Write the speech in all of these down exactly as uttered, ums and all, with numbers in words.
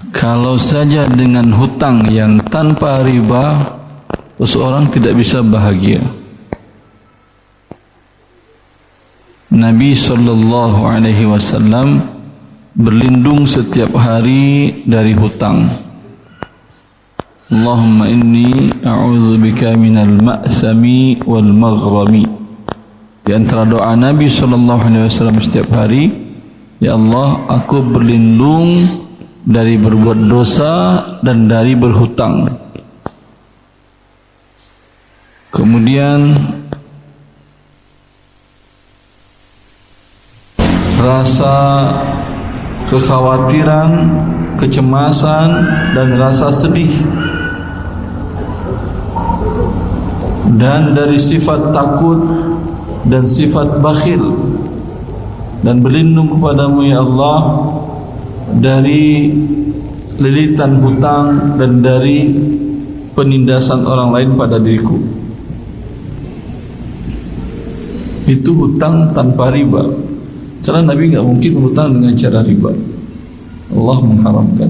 Kalau saja dengan hutang yang tanpa riba, seseorang tidak bisa bahagia. Nabi sallallahu alaihi wasallam berlindung setiap hari dari hutang. Allahumma inni a'udzubika minal ma'sami wal maghrami. Di antara doa Nabi sallallahu alaihi wasallam setiap hari, ya Allah, aku berlindung dari berbuat dosa dan dari berhutang. Kemudian rasa kekhawatiran, kecemasan dan rasa sedih, dan dari sifat takut dan sifat bakhil, dan berlindung kepadamu ya Allah dari lilitan hutang dan dari penindasan orang lain pada diriku. Itu hutang tanpa riba, karena Nabi enggak mungkin hutang dengan cara riba. Allah mengharamkan.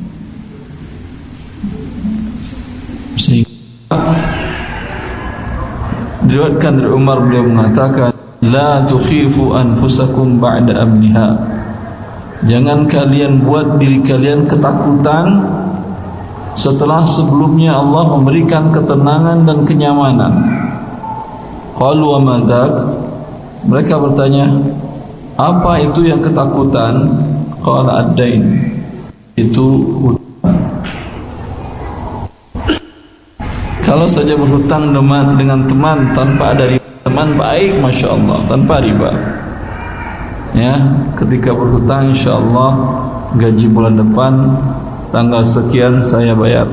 Sehingga diriwayatkan dari Umar, beliau mengatakan, la tukhifu anfusakum ba'da amniha. Jangan kalian buat diri kalian ketakutan setelah sebelumnya Allah memberikan ketenangan dan kenyamanan. Qalu wa ma dzak? Mereka bertanya, apa itu yang ketakutan? Qala ad-dain. Itu hutang. Kalau saja berhutang dengan teman tanpa ada riba, teman baik, masya Allah, tanpa riba, ya, ketika berhutang insyaallah gaji bulan depan tanggal sekian saya bayar,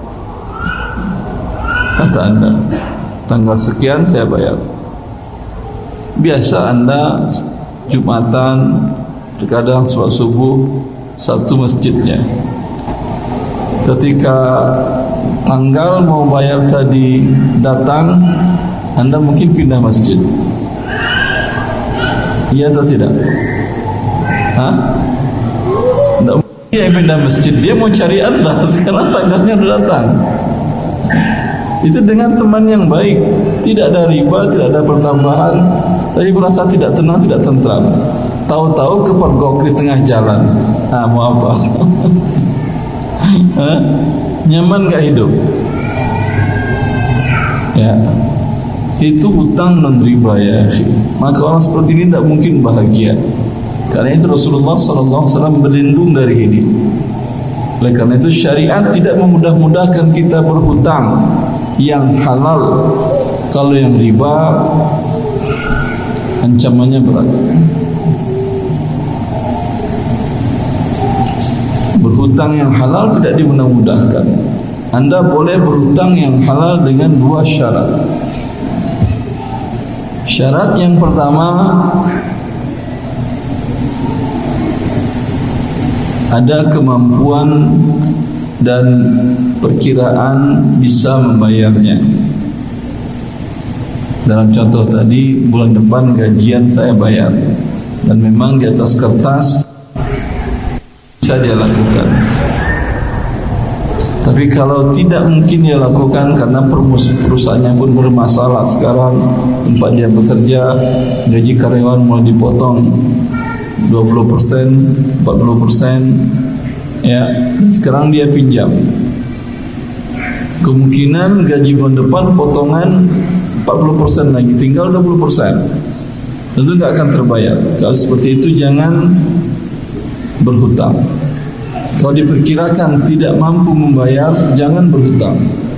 kata Anda, tanggal sekian saya bayar. Biasa Anda Jumatan, terkadang sholat subuh satu masjidnya, ketika tanggal mau bayar tadi datang, Anda mungkin pindah masjid. Iya atau tidak? Hah? Tidak mungkin dia pindah masjid, dia mau cari Anda karena tanggalnya sudah datang. Itu dengan teman yang baik, tidak ada riba, tidak ada pertambahan, tapi merasa tidak tenang, tidak tentram. Tahu-tahu kepergok di tengah jalan. Ah, mau apa? Hah? Nyaman gak hidup? Ya, itu hutang non riba ya. Maka orang seperti ini tidak mungkin bahagia. Karena itu Rasulullah sallallahu alaihi wasallam berlindung dari ini. Oleh karena itu syariat tidak memudah-mudahkan kita berhutang yang halal. Kalau yang riba ancamannya berat. Berhutang yang halal tidak dimudah-mudahkan. Anda boleh berhutang yang halal dengan dua syarat. Syarat yang pertama, ada kemampuan dan perkiraan bisa membayarnya. Dalam contoh tadi, bulan depan gajian saya bayar, dan memang di atas kertas bisa dia lakukan. Tapi kalau tidak mungkin dia lakukan karena perusahaannya pun bermasalah sekarang, tempat dia bekerja, gaji karyawan mulai dipotong dua puluh persen, empat puluh persen, ya, sekarang dia pinjam. Kemungkinan gaji bulan depan potongan empat puluh persen lagi, tinggal dua puluh persen. Tentu tidak akan terbayar. Kalau seperti itu jangan berhutang. Kalau diperkirakan tidak mampu membayar, jangan berhutang.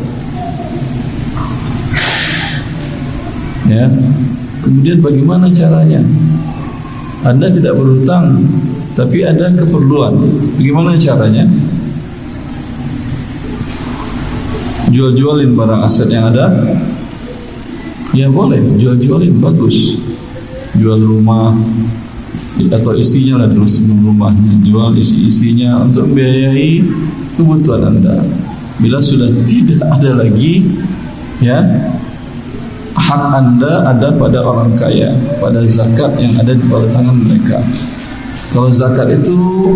Ya. Kemudian bagaimana caranya? Anda tidak berhutang, tapi ada keperluan. Bagaimana caranya? Jual-jualin barang aset yang ada. Ya boleh, jual-jualin, bagus. Jual rumah atau isinya lah dulu sebelum rumahnya, jual isi-isinya untuk membiayai kebutuhan Anda. Bila sudah tidak ada lagi, ya, hak Anda ada pada orang kaya, pada zakat yang ada di bawah tangan mereka. Kalau zakat itu